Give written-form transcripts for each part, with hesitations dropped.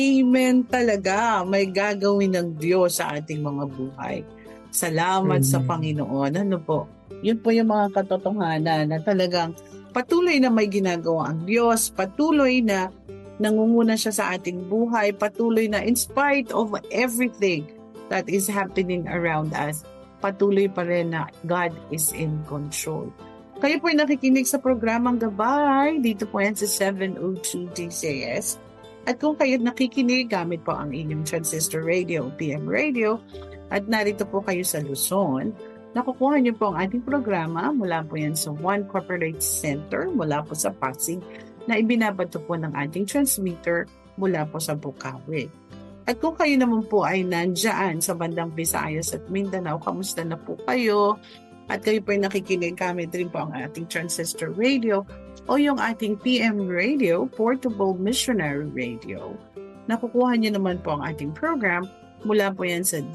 Amen talaga. May gagawin ng Diyos sa ating mga buhay. Salamat sa Panginoon. Ano po? Yun po yung mga katotohanan na talagang patuloy na may ginagawa ang Diyos, patuloy na nangunguna siya sa ating buhay, patuloy na in spite of everything that is happening around us, patuloy pa rin na God is in control. Kayo po ay nakikinig sa programang Gabay. Dito po yan sa 702 DCS. At kung kayo nakikinig, gamit po ang inyong transistor radio, PM radio, at narito po kayo sa Luzon, nakukuha niyo po ang ating programa mula po yan sa One Corporate Center, mula po sa Pasig, na ibinabato po ng ating transmitter mula po sa Bukawi. At kung kayo naman po ay nandyan sa bandang Visayas at Mindanao, kamusta na po kayo? At kayo po ay nakikinig, gamit rin po ang ating transistor radio o yung ating PM radio, Portable Missionary Radio. Nakukuha niyo naman po ang ating program mula po yan sa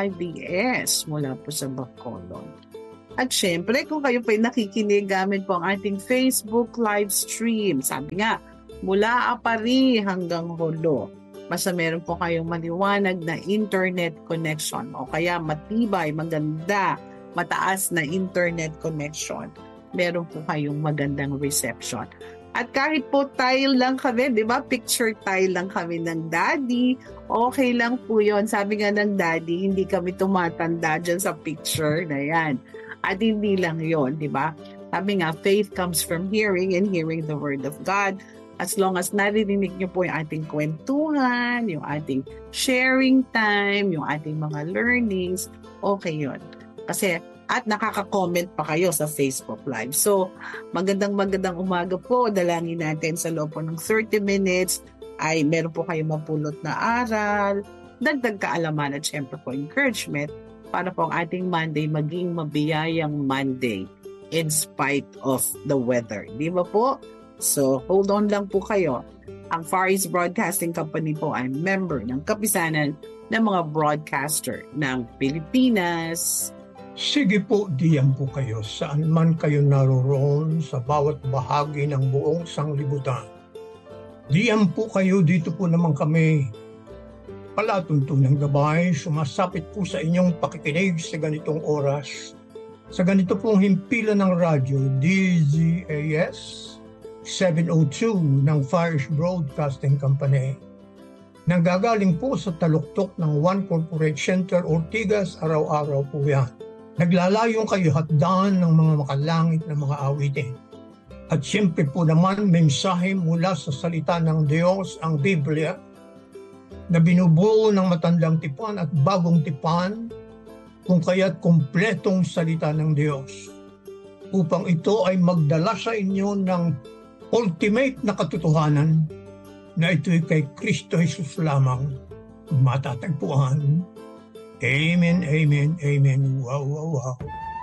DYBS, mula po sa Bacolod. At syempre, kung kayo po ay nakikinig, gamit po ang ating Facebook live stream. Sabi nga, mula Apari hanggang Holo. Basta meron po kayong maliwanag na internet connection o kaya matibay, maganda, mataas na internet connection, meron po kayong magandang reception. At kahit po tile lang kami, di ba? Picture tile lang kami ng daddy. Okay lang po yun. Sabi nga ng daddy, hindi kami tumatanda dyan sa picture na yan. At hindi lang yun, di ba? Sabi nga, faith comes from hearing and hearing the word of God. As long as narinig niyo po yung ating kwentuhan, yung ating sharing time, yung ating mga learnings, okay yun. Kasi at nakaka-comment pa kayo sa Facebook Live. So, magandang umaga po. Dalangin natin sa loob po ng 30 minutes ay meron po kayo mapulot na aral, dagdag kaalaman at syempre po encouragement para po ang ating Monday maging mabiyayang Monday in spite of the weather. Di ba po? So, hold on lang po kayo. Ang Far East Broadcasting Company po ay member ng kapisanan ng mga broadcaster ng Pilipinas. Sige po, diyan po kayo saan man kayo naroroon sa bawat bahagi ng buong sanglibutan. Diyan po kayo, dito po naman kami. Palatuntunang gabay, sumasapit po sa inyong pakikinig sa ganitong oras. Sa ganito pong himpilan ng radyo, DZAS 702 ng Far East Broadcasting Company. Nanggagaling po sa taluktok ng One Corporate Center, Ortigas, araw-araw po yan. Naglalayong kayo hatdaan ng mga makalangit na mga awitin. At siyempre po naman, mensahe mula sa salita ng Diyos, ang Biblia, na binubuo ng matandang tipan at bagong tipan, kung kaya't kumpletong salita ng Diyos. Upang ito ay magdala sa inyo ng ultimate na katotohanan na ito'y kay Kristo Jesus lamang matatagpuan. Amen, amen, amen. Wow, wow, wow.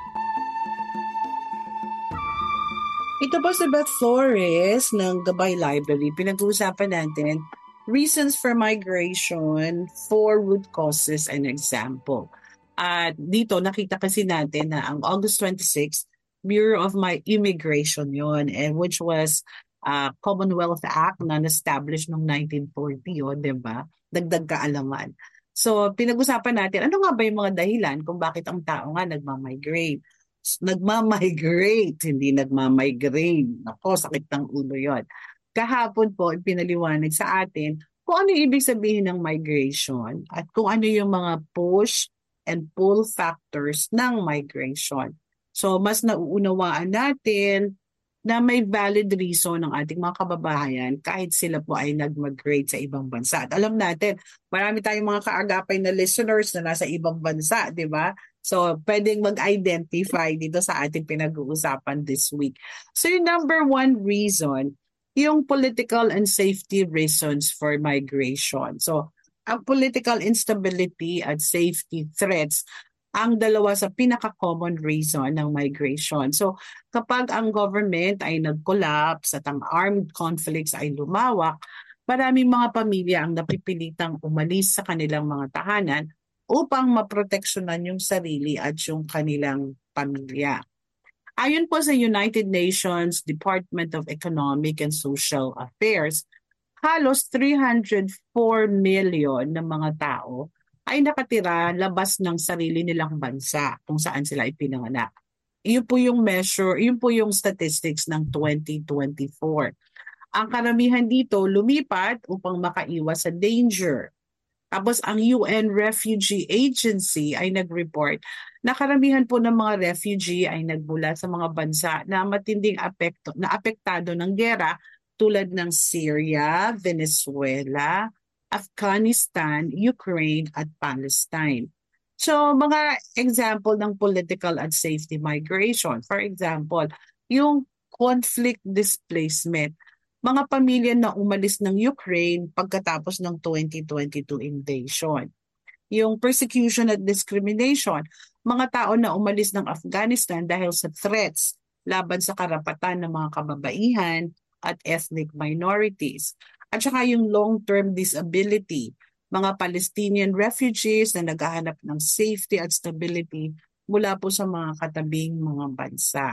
Ito po si Beth Flores ng Gabay Library. Pinag-uusapan natin reasons for migration, 4 root causes, and example. At dito nakita kasi natin na ang August 26, Bureau of Immigration yon, and which was Commonwealth Act na established noong 1940 yun, di ba? Dagdag kaalaman. So, pinag-usapan natin, ano nga ba yung mga dahilan kung bakit ang tao nga nagmamigrate? Nagmamigrate, hindi nagmamigrate. Nako, sakit ng ulo yon. Kahapon po, pinaliwanag sa atin kung ano yung ibig sabihin ng migration at kung ano yung mga push and pull factors ng migration. So, mas nauunawaan natin na may valid reason ng ating mga kababayan kahit sila po ay nag-migrate sa ibang bansa. At alam natin, marami tayong mga kaagapay na listeners na nasa ibang bansa, di ba? So, pwedeng mag-identify dito sa ating pinag-uusapan this week. So, yung number 1 reason, yung political and safety reasons for migration. So, ang political instability at safety threats ang dalawa sa pinaka-common reason ng migration. So, kapag ang government ay nag-collapse at ang armed conflicts ay lumawak, maraming mga pamilya ang napipilitang umalis sa kanilang mga tahanan upang maproteksyonan yung sarili at yung kanilang pamilya. Ayon po sa United Nations Department of Economic and Social Affairs, halos 304 million na mga tao ay nakatira labas ng sarili nilang bansa kung saan sila ipinanganak. Iyon po yung measure, iyon po yung statistics ng 2024. Ang karamihan dito lumipat upang makaiwas sa danger. Tapos ang UN Refugee Agency ay nag-report na karamihan po ng mga refugee ay nagmula sa mga bansa na matinding apektado ng giyera tulad ng Syria, Venezuela, Afghanistan, Ukraine at Palestine. So mga example ng political and safety migration. For example, yung conflict displacement. Mga pamilya na umalis ng Ukraine pagkatapos ng 2022 invasion. Yung persecution at discrimination, mga tao na umalis ng Afghanistan dahil sa threats laban sa karapatan ng mga kababaihan at ethnic minorities. At saka yung long-term disability, mga Palestinian refugees na naghahanap ng safety at stability mula po sa mga katabing mga bansa.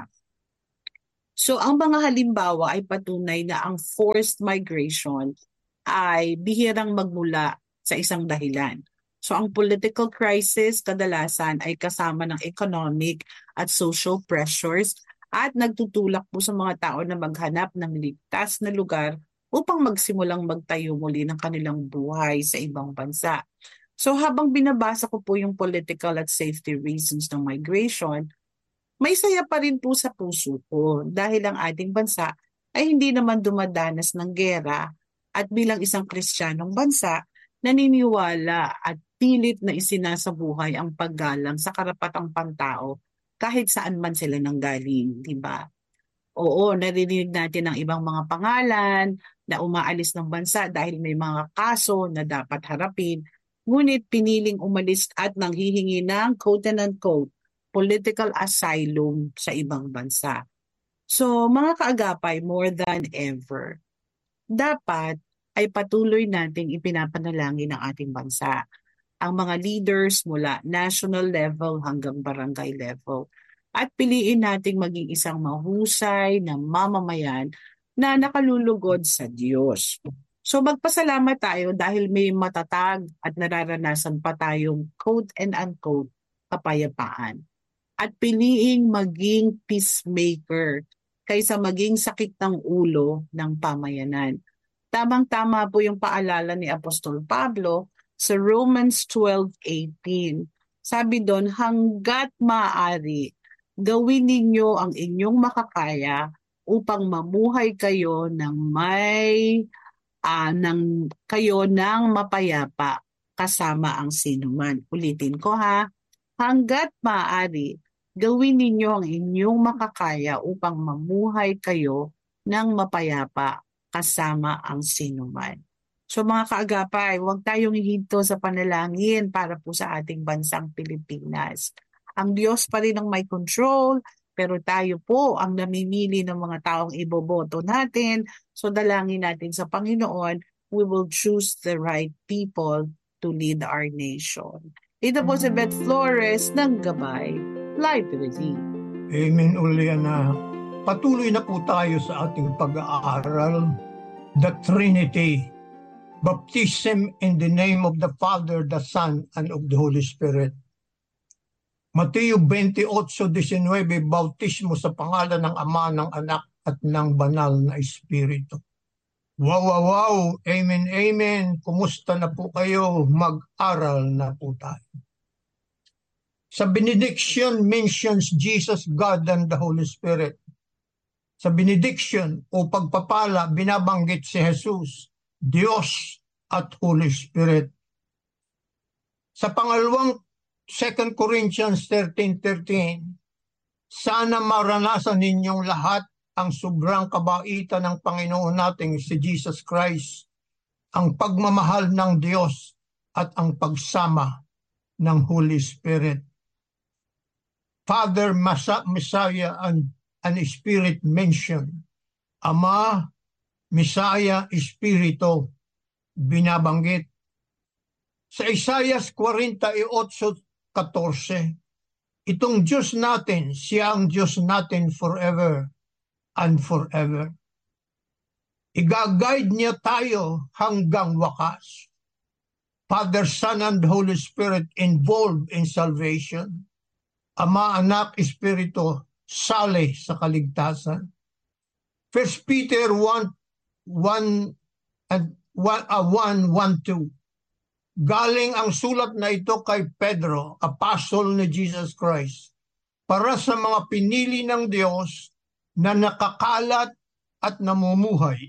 So ang mga halimbawa ay patunay na ang forced migration ay bihirang magmula sa isang dahilan. So ang political crisis kadalasan ay kasama ng economic at social pressures at nagtutulak po sa mga tao na maghanap ng ligtas na lugar upang magsimulang magtayo muli ng kanilang buhay sa ibang bansa. So habang binabasa ko po yung political at safety reasons ng migration, may saya pa rin po sa puso ko dahil ang ating bansa ay hindi naman dumadanas ng gera at bilang isang Kristiyanong bansa, naniniwala at pilit na isinasabuhay ang paggalang sa karapatang pantao kahit saan man sila nanggaling, di ba? Oo, naririnig natin ang ibang mga pangalan na umaalis ng bansa dahil may mga kaso na dapat harapin, ngunit piniling umalis at nanghihingi ng quote-unquote political asylum sa ibang bansa. So mga kaagapay, more than ever, dapat ay patuloy nating ipinapanalangin ang ating bansa. Ang mga leaders mula national level hanggang barangay level. At piliin nating maging isang mahusay na mamamayan na nakalulugod sa Diyos. So magpasalamat tayo dahil may matatag at nararanasan pa tayong quote and unquote kapayapaan. At piliing maging peacemaker kaysa maging sakit ng ulo ng pamayanan. Tamang-tama po yung paalala ni Apostol Pablo sa Romans 12:18. Sabi doon, hanggat maaari, gawin ninyo ang inyong makakaya upang mamuhay kayo ng ng mapayapa kasama ang sinuman. Ulitin ko ha, hanggat maaari, gawin ninyo ang inyong makakaya upang mamuhay kayo ng mapayapa kasama ang sinuman. So mga kaagapay, huwag tayong hihinto sa panalangin para po sa ating bansang Pilipinas. Ang Diyos pa rin ang may control, pero tayo po ang namimili ng mga taong iboboto natin. So dalangin natin sa Panginoon, we will choose the right people to lead our nation. Ito po si Beth Flores ng Gabay Library. Amen, Uliana. Patuloy na po tayo sa ating pag-aaral, the Trinity, baptism in the name of the Father, the Son, and of the Holy Spirit. Mateo 28:19, bautismo sa pangalan ng Ama, ng Anak, at ng Banal na Espiritu. Wow, wow, wow. Amen, amen. Kumusta na po kayo? Mag-aral na po tayo. Sa benediction mentions Jesus, God, and the Holy Spirit. Sa benediction o pagpapala, binabanggit si Jesus, Diyos at Holy Spirit. Sa pangalawang 2 Corinthians 13:13, sana maranasan ninyong lahat ang sobrang kabaitan ng Panginoon nating si Jesus Christ, ang pagmamahal ng Diyos at ang pagsama ng Holy Spirit. Father, Messiah, and Spirit mention. Ama, Messiah, Espiritu, binabanggit. Sa Isaiah 48:14, itong Diyos natin, siya ang Diyos natin forever and forever. Iga-guide niya tayo hanggang wakas. Father, Son, and Holy Spirit involved in salvation. Ama, Anak, Espiritu, sali sa kaligtasan. 1 Peter 1:1-2. Galing ang sulat na ito kay Pedro, apostle ni Jesus Christ, para sa mga pinili ng Diyos na nakakalat at namumuhay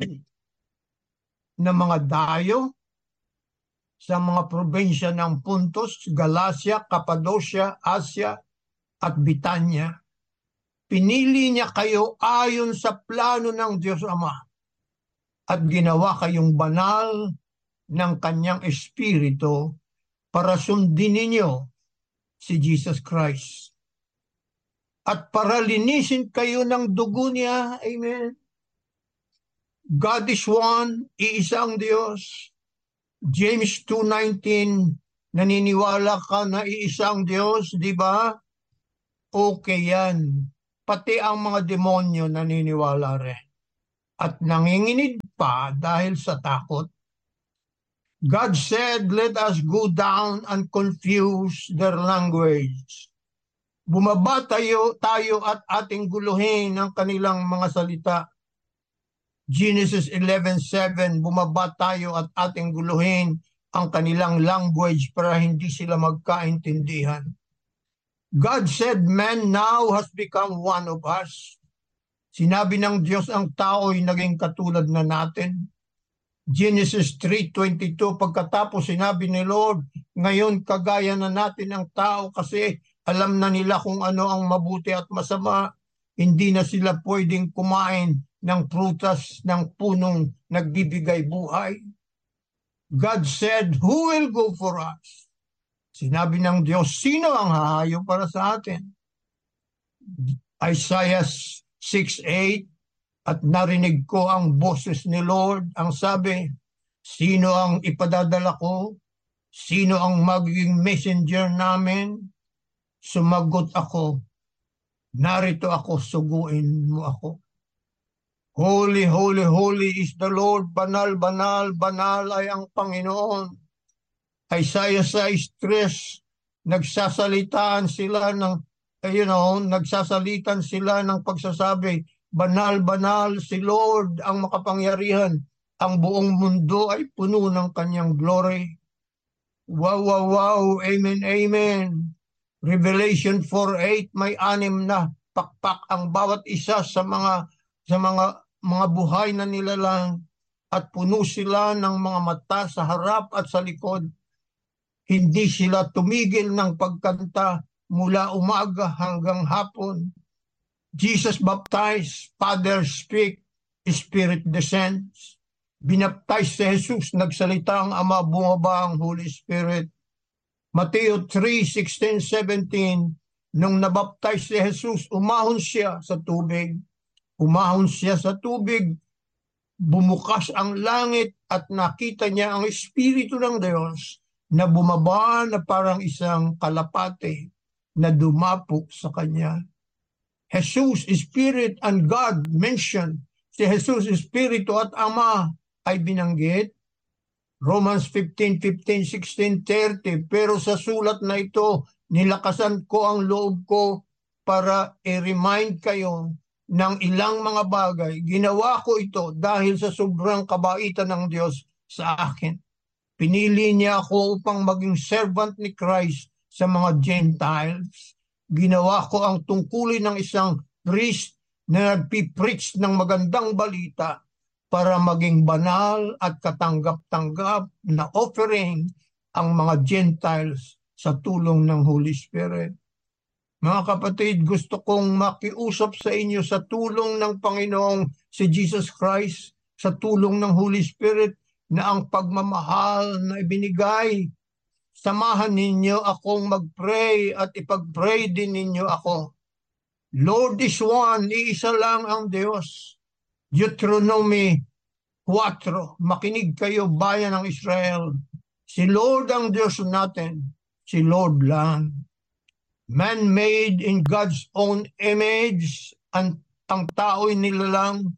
na mga dayo sa mga probinsya ng Pontus, Galacia, Cappadocia, Asia at Bitanya. Pinili niya kayo ayon sa plano ng Diyos Ama at ginawa kayong banal ng kanyang Espiritu para sundin ninyo si Jesus Christ. At para linisin kayo ng dugo niya. Amen. God is one, iisang Diyos. James 2:19, naniniwala ka na iisang Diyos, di ba? Okay yan. Pati ang mga demonyo naniniwala rin. At nanginginig pa dahil sa takot. God said, let us go down and confuse their language. Bumaba tayo at ating guluhin ang kanilang mga salita. Genesis 11:7, bumaba tayo at ating guluhin ang kanilang language para hindi sila magkaintindihan. God said, man now has become one of us. Sinabi ng Diyos ang tao ay naging katulad na natin. Genesis 3:22, pagkatapos sinabi ni Lord, ngayon kagaya na natin ang tao kasi alam na nila kung ano ang mabuti at masama. Hindi na sila pwedeng kumain ng prutas ng punong nagbibigay buhay. God said, who will go for us? Sinabi ng Diyos, sino ang hahayo para sa atin? Isaiah 6:8, at narinig ko ang boses ni Lord, ang sabi, sino ang ipadadala ko? Sino ang magiging messenger namin? Sumagot ako, narito ako, suguin mo ako. Holy, holy, holy is the Lord. Banal, banal, banal ay ang Panginoon. Isaiah 6:3, nagsasalitan sila ng pagsasabi, banal, banal si Lord ang makapangyarihan. Ang buong mundo ay puno ng kanyang glory. Wow, wow, wow. Amen, amen. Revelation 4:8, may 6 na pakpak ang bawat isa sa mga buhay na nilalang at puno sila ng mga mata sa harap at sa likod. Hindi sila tumigil ng pagkanta mula umaga hanggang hapon. Jesus baptized, Father speak, Spirit descends. Binaptize si Jesus, nagsalita ang Ama, bumaba ang Holy Spirit. Mateo 3:16-17, nung nabaptize si Jesus, umahon siya sa tubig. Umahon siya sa tubig, bumukas ang langit at nakita niya ang Espiritu ng Diyos na bumaba na parang isang kalapate na dumapo sa kanya. Jesus, Spirit, and God mentioned. Si Jesus, Espiritu at Ama ay binanggit. Romans 15:16-30, pero sa sulat na ito, nilakasan ko ang loob ko para i-remind kayo ng ilang mga bagay. Ginawa ko ito dahil sa sobrang kabaitan ng Diyos sa akin. Pinili niya ako upang maging servant ni Christ sa mga Gentiles. Ginawa ko ang tungkulin ng isang priest na nagpipreach ng magandang balita para maging banal at katanggap-tanggap na offering ang mga Gentiles sa tulong ng Holy Spirit. Mga kapatid, gusto kong makiusap sa inyo sa tulong ng Panginoong si Jesus Christ, sa tulong ng Holy Spirit na ang pagmamahal na ibinigay. Samahan ninyo akong mag-pray at ipag-pray din ninyo ako. Lord is one, iisa lang ang Diyos. Deuteronomy 4, makinig kayo bayan ng Israel. Si Lord ang Diyos natin, si Lord lang. Man made in God's own image, ang tao'y nilalang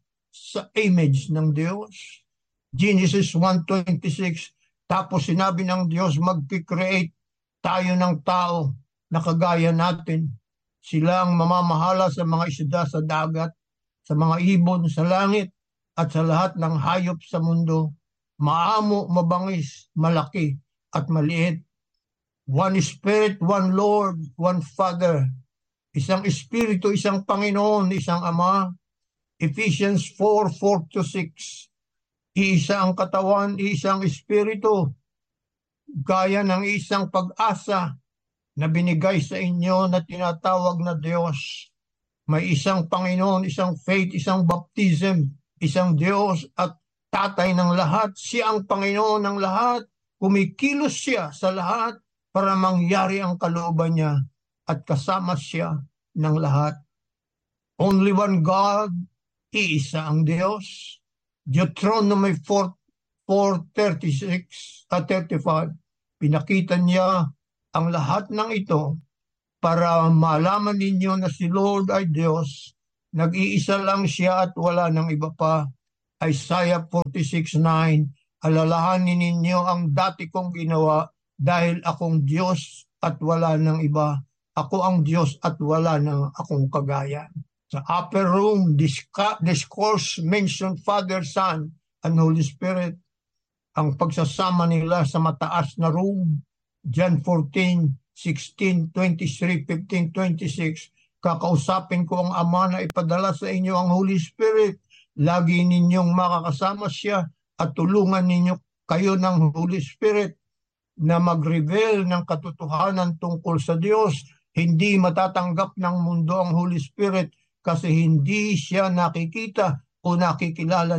sa image ng Diyos. Genesis 1:26, tapos sinabi ng Diyos, mag-create tayo ng tao na kagaya natin. Sila ang mamamahala sa mga isda sa dagat, sa mga ibon sa langit, at sa lahat ng hayop sa mundo. Maamo, mabangis, malaki, at maliit. One Spirit, one Lord, one Father. Isang Espiritu, isang Panginoon, isang Ama. Ephesians 4:4-6. Iisa ang katawan, isang Espiritu, gaya ng isang pag-asa na binigay sa inyo na tinatawag na Diyos. May isang Panginoon, isang faith, isang baptism, isang Diyos at Tatay ng lahat. Siya ang Panginoon ng lahat. Kumikilos siya sa lahat para mangyari ang kalooban niya at kasama siya ng lahat. Only one God, iisa ang Diyos. Deuteronomy 4:35, pinakita niya ang lahat ng ito para malaman ninyo na si Lord ay Diyos. Nag-iisa lang siya at wala ng iba pa. Isaiah 46:9, alalahanin ninyo ang dati kong ginawa dahil akong Diyos at wala ng iba. Ako ang Diyos at wala ng akong kagaya. Sa upper room, discourse mention Father, Son, and Holy Spirit. Ang pagsasama nila sa mataas na room, John 14:16, 23, 15, 26, kakausapin ko ang Ama na ipadala sa inyo ang Holy Spirit. Lagi ninyong makakasama siya at tulungan ninyo kayo ng Holy Spirit na mag-reveal ng katotohanan tungkol sa Diyos. Hindi matatanggap ng mundo ang Holy Spirit kasi hindi siya nakikita o nakikilala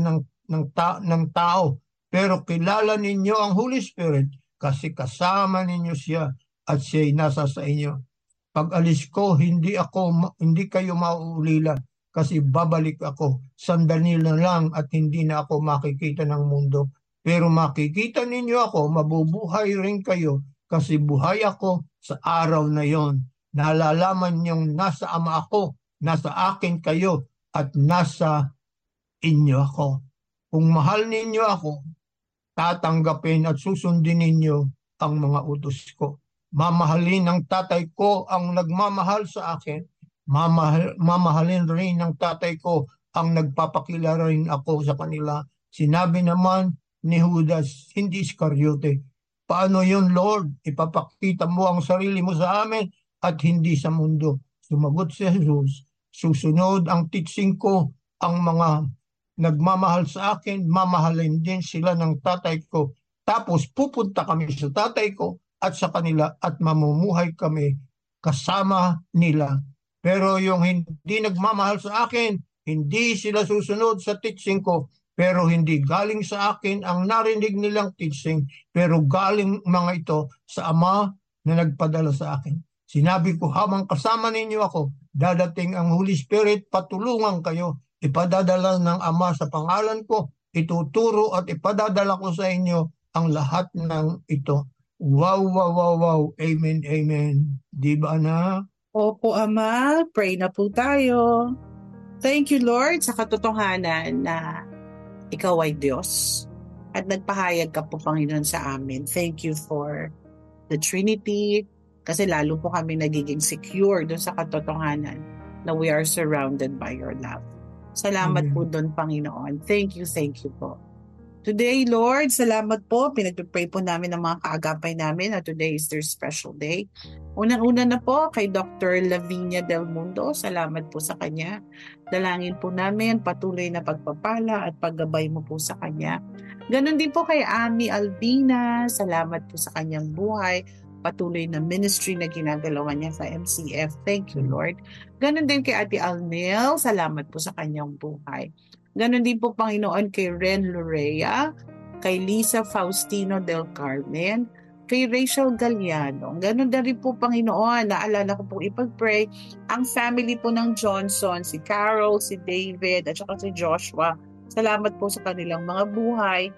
ng tao. Pero kilala ninyo ang Holy Spirit kasi kasama ninyo siya at siya'y nasa sa inyo. Pag alis ko, hindi kayo mauulila kasi babalik ako. Sandali na lang at hindi na ako makikita ng mundo. Pero makikita ninyo ako, mabubuhay rin kayo kasi buhay ako sa araw na yon. Nalalaman niyong nasa Ama ako, nasa akin kayo, at nasa inyo ako. Kung mahal ninyo ako, tatanggapin at susundin ninyo ang mga utos ko. Mamahalin ng Tatay ko ang nagmamahal sa akin. Mamahalin rin ng Tatay ko ang nagpapakilala rin ako sa kanila. Sinabi naman ni Judas, hindi Iscariote, paano yun, Lord? Ipapakita mo ang sarili mo sa amin at hindi sa mundo. Sumagot si Jesus, susunod ang teaching ko, ang mga nagmamahal sa akin, mamahalin din sila ng Tatay ko. Tapos pupunta kami sa Tatay ko at sa kanila at mamumuhay kami kasama nila. Pero yung hindi nagmamahal sa akin, hindi sila susunod sa teaching ko. Pero hindi galing sa akin ang narinig nilang teaching, pero galing mga ito sa Ama na nagpadala sa akin. Sinabi ko, habang kasama ninyo ako, dadating ang Holy Spirit, patulungan kayo. Ipadadala ng Ama sa pangalan ko, ituturo at ipadadala ko sa inyo ang lahat ng ito. Wow, wow, wow, wow. Amen, amen. Di ba na? Opo, Ama. Pray na po tayo. Thank you, Lord, sa katotohanan na Ikaw ay Diyos at nagpahayag ka po, Panginoon, sa amin. Thank you for the Trinity kasi lalo po kami nagiging secure doon sa katotohanan na we are surrounded by your love. Salamat po doon, Panginoon. Thank you po. Today, Lord, salamat po. Pinag-pray po namin ang mga kaagapay namin na today is their special day. Unang-una na po kay Dr. Lavinia Del Mundo. Salamat po sa kanya. Dalangin po namin patuloy na pagpapala at paggabay mo po sa kanya. Ganon din po kay Ami Albina. Salamat po sa kanyang buhay. Patuloy na ministry na ginagalawan niya sa MCF. Thank you, Lord. Ganon din kay Ate Alnel. Salamat po sa kanyang buhay. Ganon din po, Panginoon, kay Ren Lorea, kay Lisa Faustino del Carmen, kay Rachel Galliano. Ganon din rin po, Panginoon, naalala ko pong ipag-pray ang family po ng Johnson, si Carol, si David, at saka si Joshua. Salamat po sa kanilang mga buhay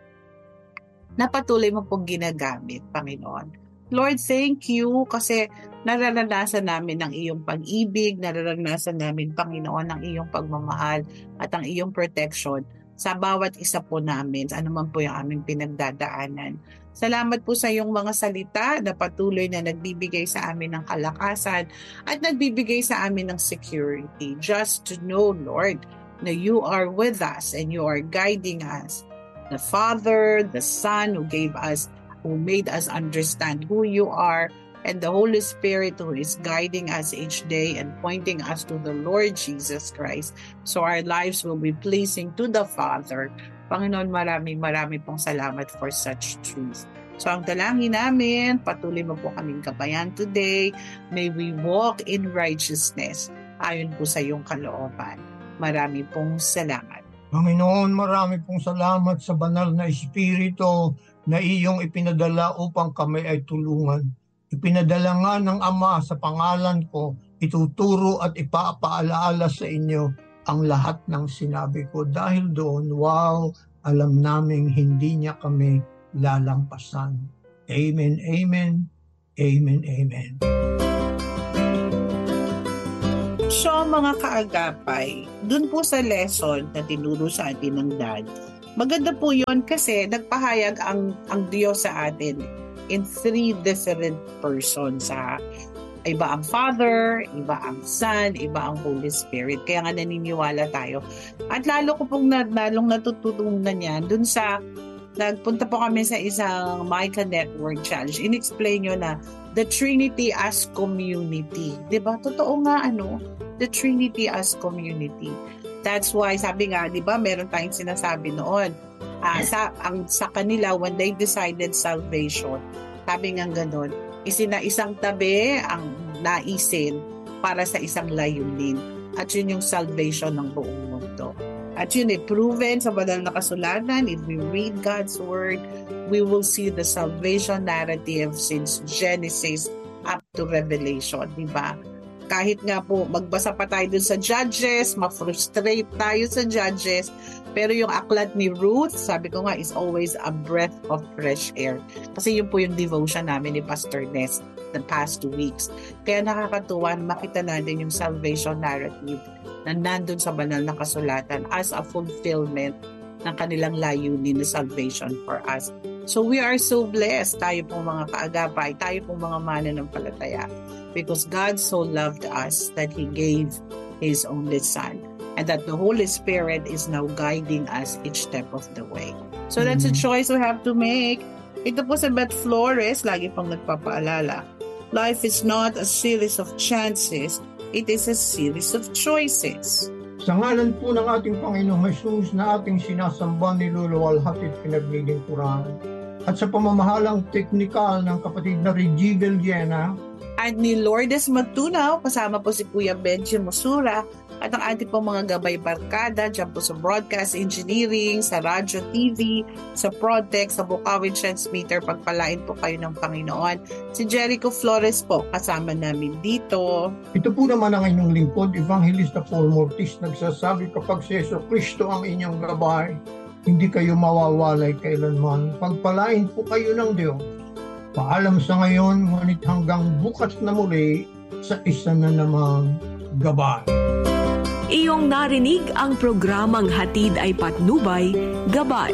na patuloy mo pong ginagamit, Panginoon. Lord, thank you kasi nararanasan namin ang iyong pag-ibig, nararanasan namin, Panginoon, ang iyong pagmamahal at ang iyong protection sa bawat isa po namin, ano man po yung aming pinagdadaanan. Salamat po sa iyong mga salita na patuloy na nagbibigay sa amin ng kalakasan at nagbibigay sa amin ng security. Just to know, Lord, na you are with us and you are guiding us. The Father, the Son who made us understand who you are, and the Holy Spirit who is guiding us each day and pointing us to the Lord Jesus Christ. So our lives will be pleasing to the Father. Panginoon, marami pong salamat for such truth. So ang dalangin namin, patuloy mo po kaming gabayan today. May we walk in righteousness ayon po sa iyong kalooban. Marami pong salamat. Panginoon, marami pong salamat sa banal na Espiritu na iyong ipinadala upang kami ay tulungan. Ipinadala nga ng Ama sa pangalan ko, ituturo at ipapaalaala sa inyo ang lahat ng sinabi ko. Dahil doon, wow, alam naming hindi niya kami lalampasan. Amen, amen, amen, amen. So mga kaagapay, dun po sa lesson na tinuro sa atin ng Dad, maganda po yun kasi nagpahayag ang Diyos sa atin in 3 different persons. Iba ang Father, iba ang Son, iba ang Holy Spirit. Kaya nga naniniwala tayo. At lalo ko pong lalong natututunan yan dun sa nagpunta po kami sa isang Micah Network Challenge. In-explain nyo na the Trinity as community. Diba? Totoo nga the Trinity as community. That's why sabi nga, diba, meron tayong sinasabi noon. Sa kanila, when they decided salvation, sabi nga ganun, isang tabi ang naisin para sa isang layunin. At yun yung salvation ng buong mundo. At yun proven sa banal na kasulatan. If we read God's Word, we will see the salvation narrative since Genesis up to Revelation, diba? Kahit nga po, magbasa pa tayo dun sa Judges, ma-frustrate tayo sa Judges, pero yung aklat ni Ruth, sabi ko nga, is always a breath of fresh air. Kasi yun po yung devotion namin ni Pastor Ness the past 2 weeks. Kaya nakakatuwa na makita natin yung salvation narrative na nandun sa banal na kasulatan as a fulfillment ng kanilang layunin na salvation for us. So we are so blessed, tayo pong mga kaagapay, tayo pong mga mananampalataya, because God so loved us that He gave His only Son, and that the Holy Spirit is now guiding us each step of the way. So that's a choice we have to make. Ito po sa Beth Flores, lagi pang nagpapaalala, life is not a series of chances, it is a series of choices. Sa ngalan po ng ating Panginoong Jesus na ating sinasamba, niluluwalhati at pinaglilingkuran, at sa pamamahalang teknikal ng kapatid na Regigel Jena, at ni Lourdes Matunaw, kasama po si Kuya Benji Musura, at ang ating pong mga gabay barkada dyan po sa broadcast engineering, sa radyo TV, sa Prodtech, sa Bukawi Transmitter, pagpalain po kayo ng Panginoon. Si Jericho Flores po, kasama namin dito. Ito po naman ang inyong lingkod, Evangelista Paul Mortis, nagsasabi, kapag si Yesu Kristo ang inyong gabay, hindi kayo mawawalay kailanman. Pagpalain po kayo ng Diyos. Paalam sa ngayon, ngunit hanggang bukas na muli sa isa na namang gabay. Iyong narinig ang programang Hatid ay Patnubay, Gabay.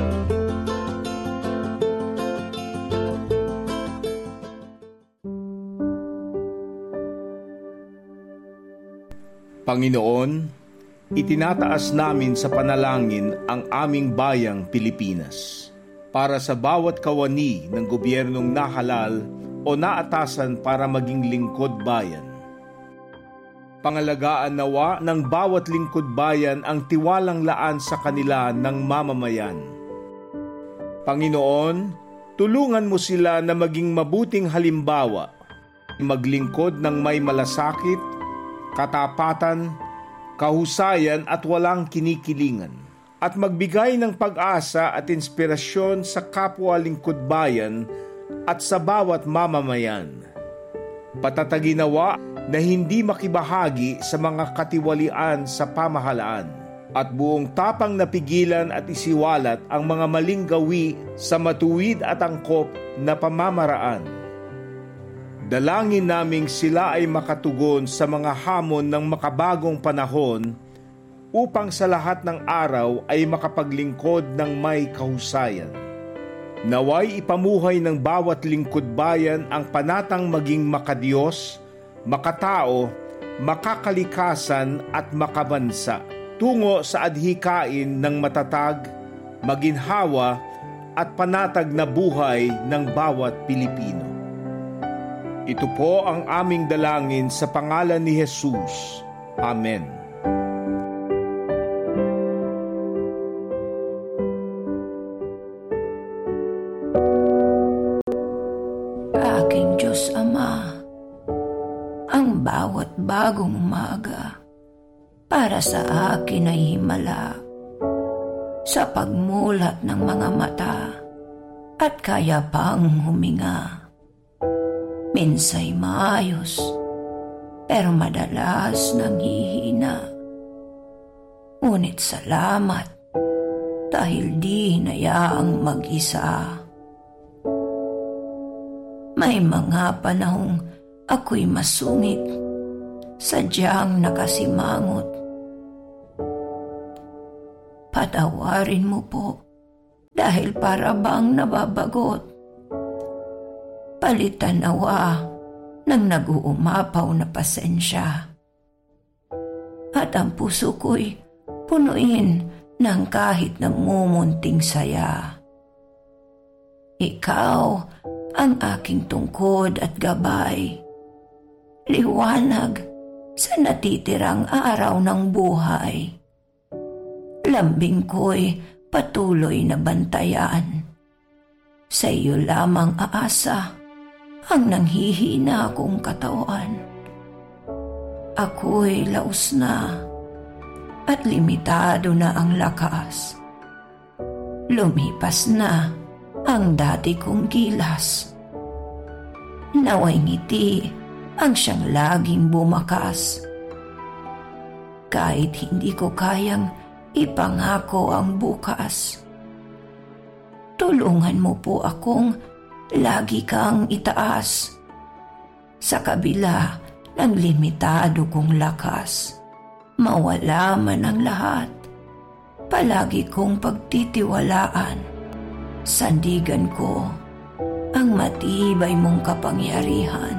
Panginoon, itinataas namin sa panalangin ang aming bayang Pilipinas para sa bawat kawani ng gobyernong nahalal o naatasan para maging lingkod bayan. Pangalagaan nawa ng bawat lingkod bayan ang tiwalang laan sa kanila ng mamamayan. Panginoon, tulungan mo sila na maging mabuting halimbawa, maglingkod ng may malasakit, katapatan, kahusayan at walang kinikilingan, at magbigay ng pag-asa at inspirasyon sa kapwa lingkod bayan at sa bawat mamamayan. Patatagin nawa na hindi makibahagi sa mga katiwalian sa pamahalaan at buong tapang napigilan at isiwalat ang mga maling gawi sa matuwid at angkop na pamamaraan. Dalangin naming sila ay makatugon sa mga hamon ng makabagong panahon upang sa lahat ng araw ay makapaglingkod ng may kahusayan. Naway ipamuhay ng bawat lingkod bayan ang panatang maging makadiyos, makatao, makakalikasan at makabansa tungo sa adhikain ng matatag, maginhawa at panatag na buhay ng bawat Pilipino. Ito po ang aming dalangin sa pangalan ni Jesus. Amen. Aking Diyos Ama, ang bawat bagong umaga para sa akin ay himala sa pagmulat ng mga mata at kaya pang huminga. Minsay maayos, pero madalas nanghihina. Ngunit salamat dahil di hinayaang mag-isa. May mga panahong ako'y masungit, sadyang nakasimangot. Patawarin mo po dahil para bang nababagot. Palitan nawa ng nag-uumapaw na pasensya. At ang puso ko'y punuin ng kahit namumunting saya. Ikaw ang aking tungkod at gabay, liwanag sa natitirang araw ng buhay. Lambing ko'y patuloy na bantayan. Sa iyo lamang aasa ang nanghihina kong katawan. Ako'y laos na at limitado na ang lakas. Lumipas na ang dati kong gilas. Naway ngiti ang siyang laging bumakas. Kahit hindi ko kayang ipangako ang bukas, tulungan mo po akong lagi kang itaas sa kabila ng limitado kong lakas. Mawala man ang lahat, palagi kong pagtitiwalaan. Sandigan ko ang matibay mong kapangyarihan.